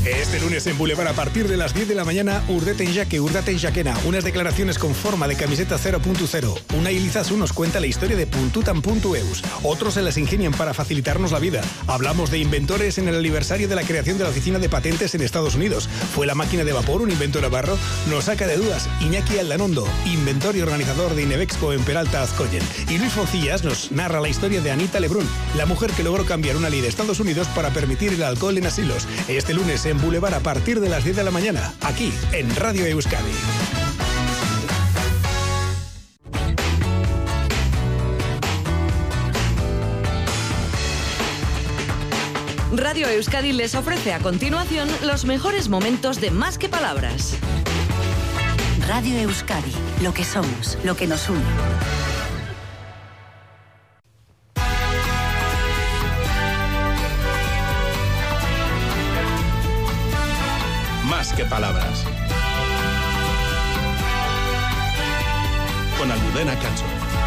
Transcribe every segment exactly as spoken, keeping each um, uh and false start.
Este lunes en Boulevard a partir de las diez de la mañana, Urdeten Jaque, Urdaten Jaquena, unas declaraciones con forma de camiseta cero punto cero. Una Ilizazu nos cuenta la historia de puntutan punto eus. Otros se las ingenian para facilitarnos la vida. Hablamos de inventores en el aniversario de la creación de la oficina de patentes en Estados Unidos. ¿Fue la máquina de vapor un invento navarro? Nos saca de dudas Iñaki Aldanondo, inventor y organizador de Inevexpo en Peralta Azcoyen. Y Luis Foncillas nos narra la historia de Anita Lebrun, la mujer que logró cambiar una ley de Estados Unidos para permitir el alcohol en asilos. Este lunes en Boulevard a partir de las diez de la mañana, aquí en Radio Euskadi. Radio Euskadi les ofrece a continuación los mejores momentos de Más que Palabras. Radio Euskadi, lo que somos, lo que nos une. Más que Palabras. Con Almudena Cacho.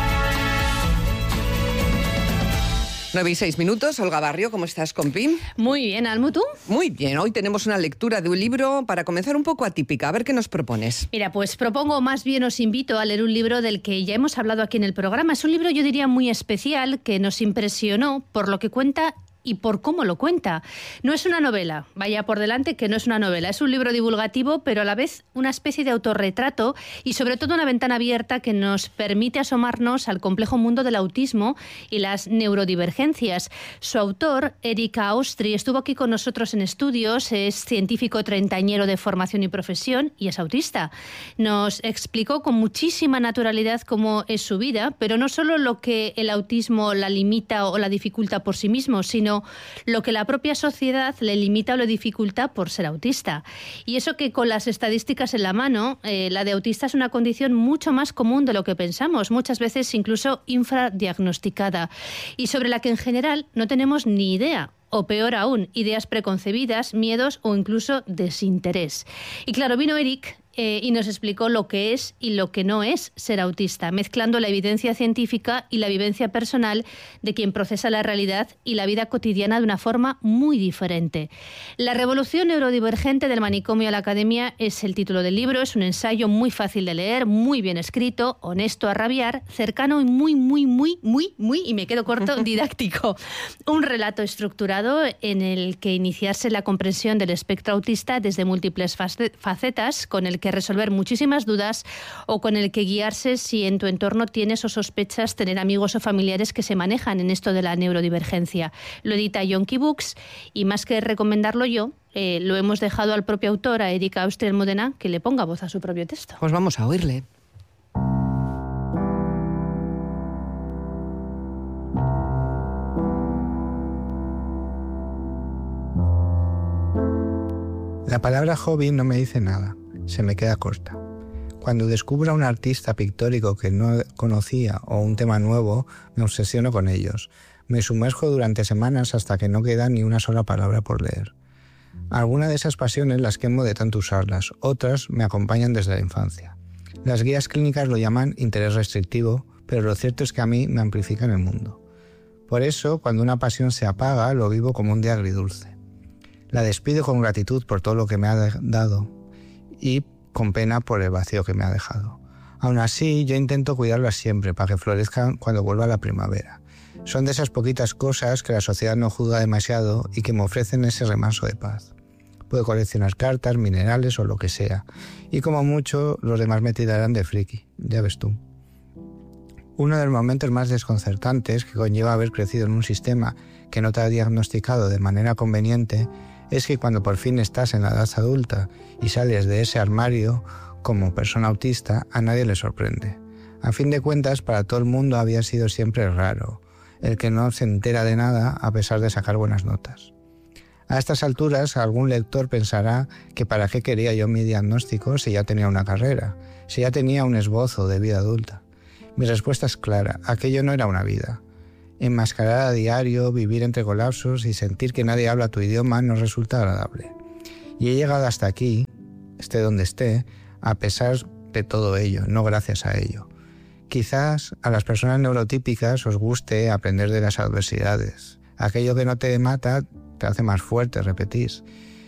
nueve y seis minutos. Olga Barrio, ¿cómo estás, compi? Muy bien, Almu, ¿tú? Muy bien. Hoy tenemos una lectura de un libro para comenzar un poco atípica. A ver qué nos propones. Mira, pues propongo, más bien os invito a leer un libro del que ya hemos hablado aquí en el programa. Es un libro, yo diría, muy especial, que nos impresionó por lo que cuenta y por cómo lo cuenta. No es una novela, vaya por delante que no es una novela, es un libro divulgativo, pero a la vez una especie de autorretrato y sobre todo una ventana abierta que nos permite asomarnos al complejo mundo del autismo y las neurodivergencias. Su autor, Erik Austri, estuvo aquí con nosotros en estudios, es científico treintañero de formación y profesión y es autista. Nos explicó con muchísima naturalidad cómo es su vida, pero no solo lo que el autismo la limita o la dificulta por sí mismo, sino lo que la propia sociedad le limita o le dificulta por ser autista. Y eso que con las estadísticas en la mano, eh, la de autista es una condición mucho más común de lo que pensamos, muchas veces incluso infradiagnosticada, y sobre la que en general no tenemos ni idea. O peor aún, ideas preconcebidas, miedos o incluso desinterés. Y claro, vino Erik eh, y nos explicó lo que es y lo que no es ser autista, mezclando la evidencia científica y la vivencia personal de quien procesa la realidad y la vida cotidiana de una forma muy diferente. La revolución neurodivergente del manicomio a la academia es el título del libro, es un ensayo muy fácil de leer, muy bien escrito, honesto a rabiar, cercano y muy, muy, muy, muy, muy, y me quedo corto, didáctico. Un relato estructurado en el que iniciarse la comprensión del espectro autista desde múltiples facetas, con el que resolver muchísimas dudas o con el que guiarse si en tu entorno tienes o sospechas tener amigos o familiares que se manejan en esto de la neurodivergencia. Lo edita Yonki Books y más que recomendarlo yo, eh, lo hemos dejado al propio autor, a Erik Austri Almudena, que le ponga voz a su propio texto. Pues vamos a oírle. La palabra hobby no me dice nada, se me queda corta. Cuando descubro a un artista pictórico que no conocía o un tema nuevo, me obsesiono con ellos. Me sumerjo durante semanas hasta que no queda ni una sola palabra por leer. Algunas de esas pasiones las quemo de tanto usarlas, otras me acompañan desde la infancia. Las guías clínicas lo llaman interés restrictivo, pero lo cierto es que a mí me amplifican el mundo. Por eso, cuando una pasión se apaga, lo vivo como un día agridulce. La despido con gratitud por todo lo que me ha dado y con pena por el vacío que me ha dejado. Aún así, yo intento cuidarlas siempre para que florezcan cuando vuelva la primavera. Son de esas poquitas cosas que la sociedad no juzga demasiado y que me ofrecen ese remanso de paz. Puedo coleccionar cartas, minerales o lo que sea. Y como mucho, los demás me tirarán de friki, ya ves tú. Uno de los momentos más desconcertantes que conlleva haber crecido en un sistema que no te ha diagnosticado de manera conveniente es que cuando por fin estás en la edad adulta y sales de ese armario como persona autista, a nadie le sorprende. A fin de cuentas, para todo el mundo había sido siempre raro, el que no se entera de nada a pesar de sacar buenas notas. A estas alturas, algún lector pensará que para qué quería yo mi diagnóstico si ya tenía una carrera, si ya tenía un esbozo de vida adulta. Mi respuesta es clara, aquello no era una vida. Enmascarar a diario, vivir entre colapsos y sentir que nadie habla tu idioma no resulta agradable. Y he llegado hasta aquí, esté donde esté, a pesar de todo ello, no gracias a ello. Quizás a las personas neurotípicas os guste aprender de las adversidades. Aquello que no te mata te hace más fuerte, repetís.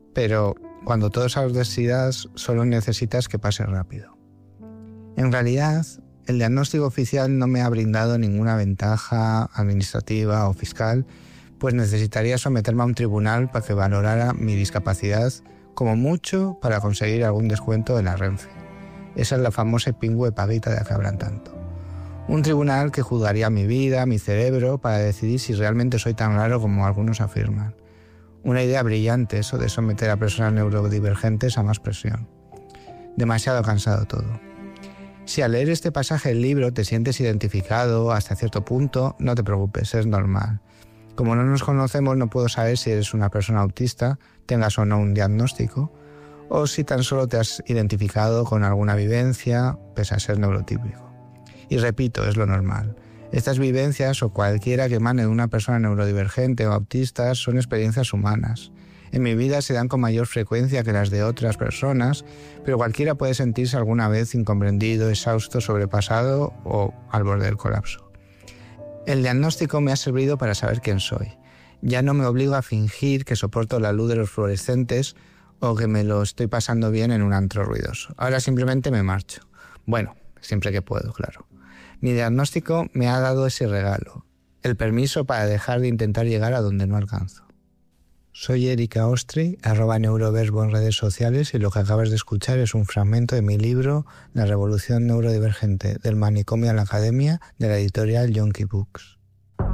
pero cuando todas esas adversidades solo necesitas que pase rápido. En realidad, el diagnóstico oficial no me ha brindado ninguna ventaja administrativa o fiscal, pues necesitaría someterme a un tribunal para que valorara mi discapacidad, como mucho para conseguir algún descuento de la Renfe. Esa es la famosa pingüe paguita de la que hablan tanto. Un tribunal que juzgaría mi vida, mi cerebro, para decidir si realmente soy tan raro como algunos afirman. Una idea brillante eso de someter a personas neurodivergentes a más presión. Demasiado cansado todo. Si al leer este pasaje del libro te sientes identificado hasta cierto punto, no te preocupes, es normal. Como no nos conocemos, no puedo saber si eres una persona autista, tengas o no un diagnóstico, o si tan solo te has identificado con alguna vivencia, pese a ser neurotípico. Y repito, es lo normal. Estas vivencias o cualquiera que emane de una persona neurodivergente o autista son experiencias humanas. En mi vida se dan con mayor frecuencia que las de otras personas, pero cualquiera puede sentirse alguna vez incomprendido, exhausto, sobrepasado o al borde del colapso. El diagnóstico me ha servido para saber quién soy. Ya no me obligo a fingir que soporto la luz de los fluorescentes o que me lo estoy pasando bien en un antro ruidoso. Ahora simplemente me marcho. Bueno, siempre que puedo, claro. Mi diagnóstico me ha dado ese regalo, el permiso para dejar de intentar llegar a donde no alcanzo. Soy Erika Ostri, arroba neuroverbo en redes sociales, y lo que acabas de escuchar es un fragmento de mi libro La revolución neurodivergente, del manicomio a la academia, de la editorial Yonki Books.